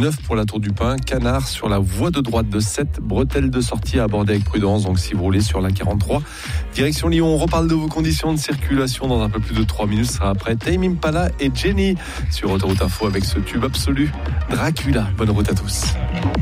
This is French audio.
9 pour la Tour du Pin, Canard sur la voie de droite de 7, bretelles de sortie à aborder avec prudence. Donc si vous roulez sur la 43, direction Lyon, on reparle de vos conditions de circulation dans un peu plus de 3 minutes. Ce sera après Tame Impala et Jenny sur Autoroute Info avec ce tube absolu, Dracula. Bonne route à tous.